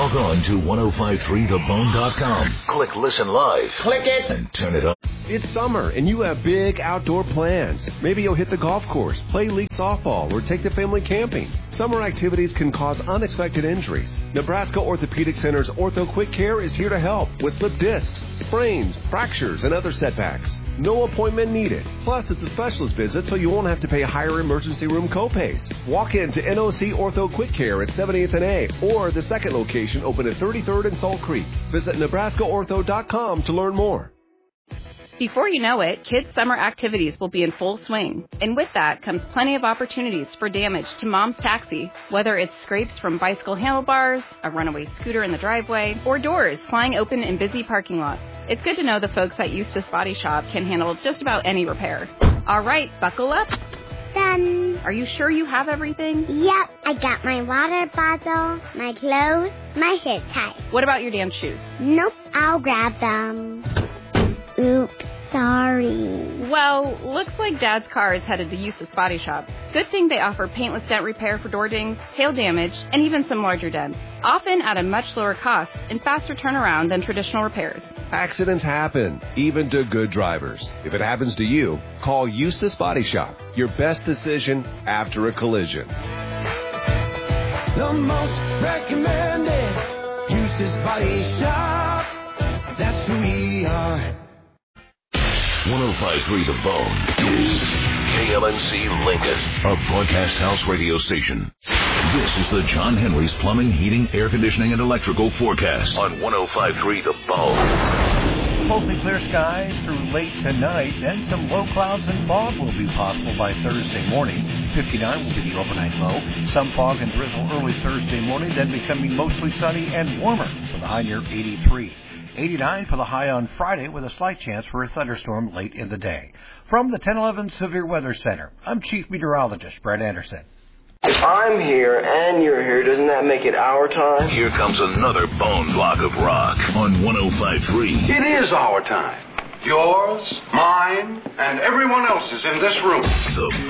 Log on to 1053thebone.com. Click Listen Live. Click it. And turn it up. It's summer, and you have big outdoor plans. Maybe you'll hit the golf course, play league softball, or take the family camping. Summer activities can cause unexpected injuries. Nebraska Orthopedic Center's Ortho Quick Care is here to help with slip discs, sprains, fractures, and other setbacks. No appointment needed. Plus, it's a specialist visit, so you won't have to pay higher emergency room copays. Walk into NOC Ortho Quick Care at 70th and A, or the second location open at 33rd and Salt Creek. Visit NebraskaOrtho.com to learn more. Before you know it, kids' summer activities will be in full swing. And with that comes plenty of opportunities for damage to Mom's Taxi, whether it's scrapes from bicycle handlebars, a runaway scooter in the driveway, or doors flying open in busy parking lots. It's good to know the folks at Eustace Body Shop can handle just about any repair. All right, buckle up. Done. Are you sure you have everything? Yep, I got my water bottle, my clothes, my hair tie. What about your damn shoes? Nope, I'll grab them. Oops, sorry. Well, looks like Dad's car is headed to Eustace Body Shop. Good thing they offer paintless dent repair for door dings, hail damage, and even some larger dents. Often at a much lower cost and faster turnaround than traditional repairs. Accidents happen, even to good drivers. If it happens to you, call Eustace Body Shop. Your best decision after a collision. The most recommended Eustace Body Shop. That's who we are. 1053 The Bone is KLNC Lincoln, a broadcast house radio station. This is the John Henry's Plumbing, Heating, Air Conditioning, and Electrical forecast on 1053 The Bone. Mostly clear skies through late tonight, then some low clouds and fog will be possible by Thursday morning. 59 will be the overnight low. Some fog and drizzle early Thursday morning, then becoming mostly sunny and warmer with a high near 83. 89 for the high on Friday with a slight chance for a thunderstorm late in the day. From the 1011 Severe Weather Center, I'm Chief Meteorologist Brett Anderson. If I'm here and you're here, doesn't that make it our time? Here comes another bone block of rock on 1053. It is our time. Yours, mine, and everyone else's in this room. The